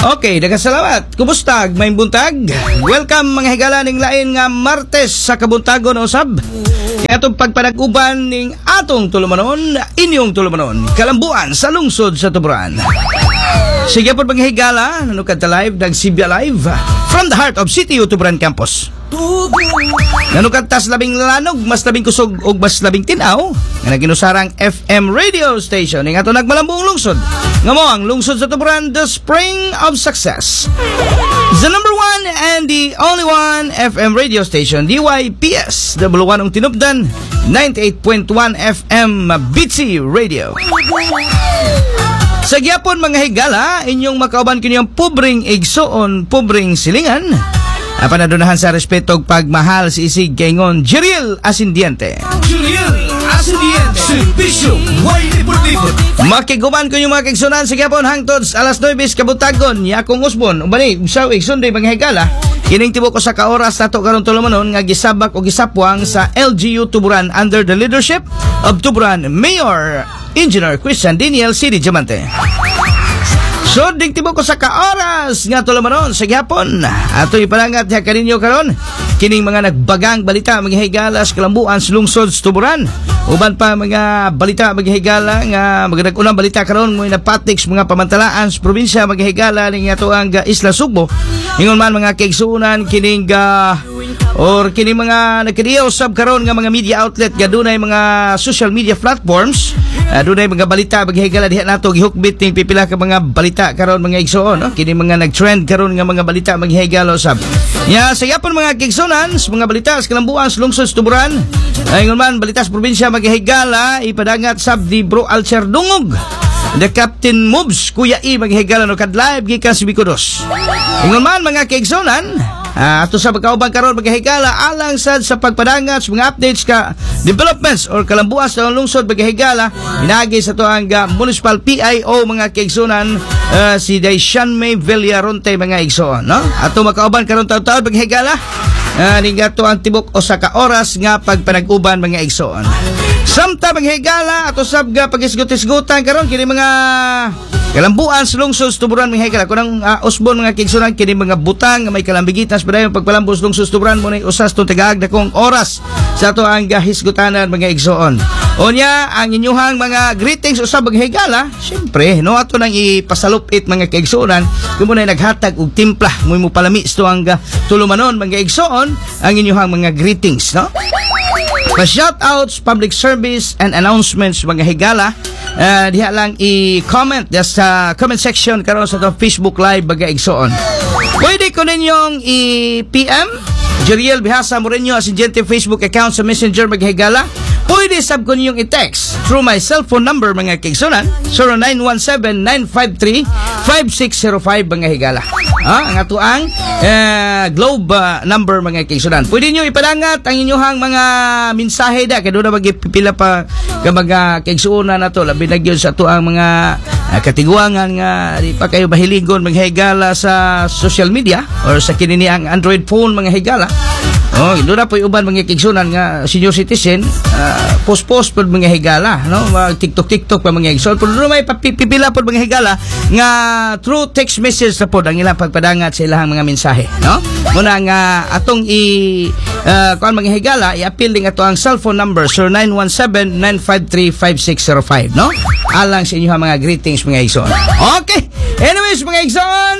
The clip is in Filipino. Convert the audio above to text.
Okay, daghang kumusta? May buntag. Welcome mga higala ning lain nga Martes sa kabuntagon usab. Atong pagpanag-uban ning atong tulumanon, inyong tulumanon, kalambuan sa lungsod sa Tuburan. Sige po mga higala, nanukad ta live, nagsibya live from the heart of City Tuburan Campus. Nanukad tas labing lanog, mas labing kusog o mas labing tinaw nga naginusarang FM radio station nga ato nagmalambong lungsod. Nga mo ang lungsod sa Tuburan, the spring of success. The number one and the only one FM radio station, DYPS, W1 ang tinubdan, 98.1 FM BC Radio. Sa gyapon mga higala, inyong makauban kinyong pobreng igsoon, pobreng silingan. Panadunahan sa respeto pagmahal si isig kaingon Jeriel Ascendiente. Jeriel Ascendiente, Servicio Way Deportivo. Makiguban ko yung mga kigsunan sa gyapon hangtod alas 9 kabutagon. Yakong usbon, ubani, usaw igsunday mga higala. Kining tibok ko sa kaoras nato karon tulumanon nga gisabak o gisapwang sa LGU Tuburan under the leadership of Tuburan Mayor Engineer Christian Daniel City Diamante. So, digtibo ko sa kaoras nga tulumanon sa gihapon. Ato ipalangat niya kaninyo karon kining mga nagbagang balita mga higala sa kalambuan sa lungsod sa Tuburan. Uban pa mga balita mga higala nga magandang unang balita karon mga napatiks mga pamantalaan sa probinsya mga higala ning ato ang Isla Sugbo. Ingon man mga kaigsunan kining or kini mga nagkadiyaw sab karon nga mga media outlet gadunay mga social media platforms dunay mga balita maghigala diha nato gihukbit ning pipila ka mga balita karon mga igsoon no? Kini mga nagtrend karon nga mga balita maghigala sab ya sa yapon mga kigsunan mga balita sa kalambuan sa lungsod sa Tuburan ingon man balita sa probinsya maghigala ipadangat sab di Bro Alcher Dungog the Captain Moves Kuya I maghigala no kad live gikan sa Bicodos. Ingon man mga kigsunan ato sa pagkauban karon maghigala alang sad sa pagpadangat sa mga updates ka developments or kalambuan sa lungsod maghigala hinagi sa to ang municipal PIO mga kaigsunan si Daishan May Villaronte mga igsoon no ato makauban karon taw-taw maghigala ning ato ang tibok o sa ka oras nga pagpanag-uban mga igsoon. Samta maghigala ato sab ga pagisgot-isgutan karon kini mga kalambuan sa lungsod sa Tuburan mga higala kunang usbon mga kigsunan kini mga butang nga may kalambigitan sa padayon pagpalambos lungsod sa Tuburan mo nay usas tong tagaag dakong oras sa ato ang gahisgutanan mga igsoon. Onya ang inyuhang mga greetings usab mga higala syempre no ato nang ipasalupit mga kaigsunan kumo nay naghatag og timpla mo palami sto ang tulumanon mga igsoon ang inyuhang mga greetings no. Pa-shoutouts, public service, and announcements mga higala. Diha lang i-comment sa comment section karon sa Facebook Live mga igsoon. Pwede ko ninyong i-PM Jeriel Bihasa Moreño Ascendiente Facebook account sa Messenger mga higala. Pwede sab ko ninyong i-text through my cellphone number mga kigsunan 0917-953-5605 mga higala. Ang ato ang globe number mga kigsunan. Pwede nyo ipadangat ang inyong mga mensahe da kay do na magipipila pa ka mga kigsunan nato labi na gyud sa ato ang mga katiguangan nga di pa kayo mahiligon mga higala sa social media or sa kinini ang Android phone mga higala. Doon na po yung uban mga kigsunan nga senior citizen post-post po mga higala no? TikTok pa mga higala pero doon may pipila po mga higala nga through text message na po ang ilang pagpadangat sa ilang mga mensahe no? Muna nga atong kung mga higala i-appeal din ato ang cellphone number 0917-953-5605 no? Alang sa inyo mga greetings mga higson. Okay, anyways mga higson